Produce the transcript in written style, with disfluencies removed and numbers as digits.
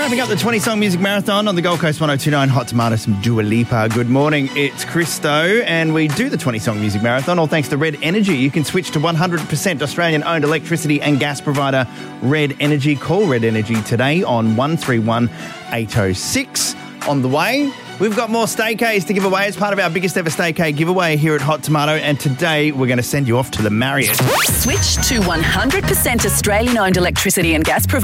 Wrapping up the 20-song music marathon on the Gold Coast 102.9 Hot Tomato, some Dua Lipa. Good morning, it's Christo, and we do the 20-song music marathon all thanks to Red Energy. You can switch to 100% Australian-owned electricity and gas provider Red Energy. Call Red Energy today on 131 806. On the way, we've got more Staycays to give away as part of our biggest ever Staycay giveaway here at Hot Tomato, and today we're going to send you off to the Marriott. Switch to 100% Australian-owned electricity and gas provider